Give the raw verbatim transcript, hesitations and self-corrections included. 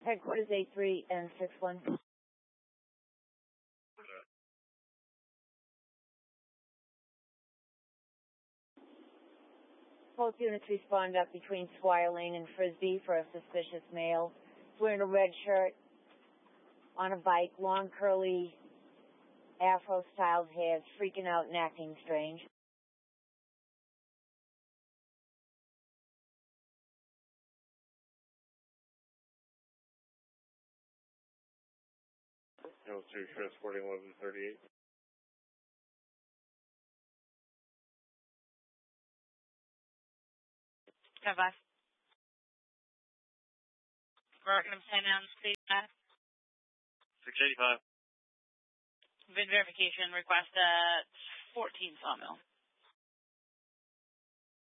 Headquarters eight three and six one. Both units respond up between Swire Lane and Frisbee for a suspicious male. He's wearing a red shirt, on a bike, long curly afro-styled hair, freaking out and acting strange. No, two, transporting eleven thirty-eight. Have I? Rockingham ten down speed back. six eighty-five. Vid verification request at fourteen Sawmill.